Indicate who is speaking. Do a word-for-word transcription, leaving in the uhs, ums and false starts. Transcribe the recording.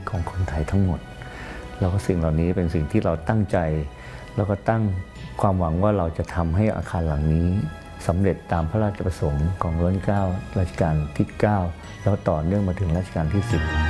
Speaker 1: ของคนไทยทั้งหมดแล้วก็สิ่งเหล่านี้เป็นสิ่งที่เราตั้งใจแล้วก็ตั้งความหวังว่าเราจะทำให้อาคารหลังนี้สำเร็จตามพระราชประสงค์ของรัชกาลรัชกาลที่เก้าแล้วต่อเนื่องมาถึงรัชกาลที่สิบ